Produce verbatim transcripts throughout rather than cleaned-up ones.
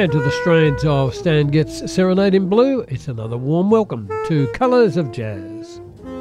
And to the strains of Stan Getz' Serenade in Blue, it's another warm welcome to Colours of Jazz.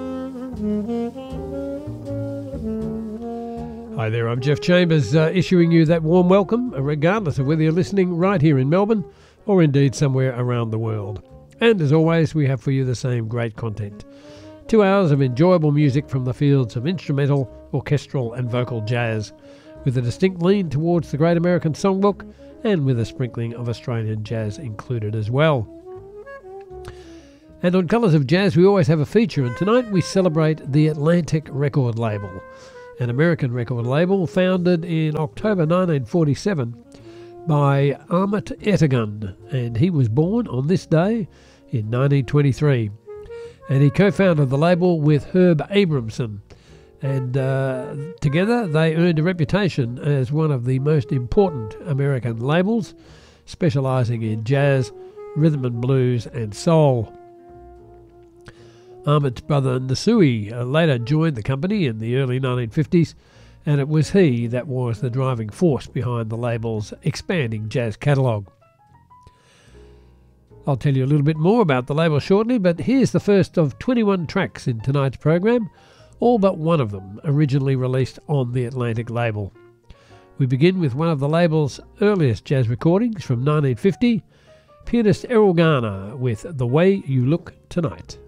Hi there, I'm Jeff Chambers, uh, issuing you that warm welcome, regardless of whether you're listening right here in Melbourne or indeed somewhere around the world. And as always, we have for you the same great content. Two hours of enjoyable music from the fields of instrumental, orchestral and vocal jazz, with a distinct lean towards the Great American Songbook and with a sprinkling of Australian jazz included as well. And on Colours of Jazz we always have a feature, and tonight we celebrate the Atlantic record label, an American record label founded in October nineteen forty-seven by Ahmet Ertegun, and he was born on this day in nineteen twenty-three. And he co-founded the label with Herb Abramson, and uh, together they earned a reputation as one of the most important American labels, specialising in jazz, rhythm and blues and soul. Ahmet's brother Nasui uh, later joined the company in the early nineteen fifties, and it was he that was the driving force behind the label's expanding jazz catalogue. I'll tell you a little bit more about the label shortly, but here's the first of twenty-one tracks in tonight's program, all but one of them originally released on the Atlantic label. We begin with one of the label's earliest jazz recordings from nineteen fifty, pianist Errol Garner with The Way You Look Tonight.